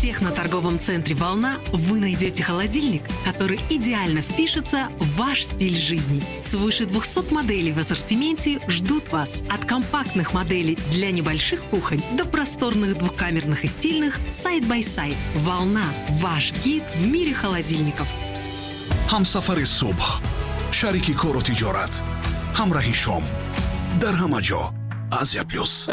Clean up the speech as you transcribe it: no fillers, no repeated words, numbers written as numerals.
техноторговом центре «Волна» вы найдете холодильник, который идеально впишется в ваш стиль жизни. Свыше 200 моделей в ассортименте ждут вас. От компактных моделей для небольших кухонь до просторных двухкамерных и стильных сайд-бай-сайд. «Волна» – ваш гид в мире холодильников. ҳамсафари субҳ, шарики кору тиҷорат, ҳамраҳи шом дар ҳама ҷо. Азия плюс.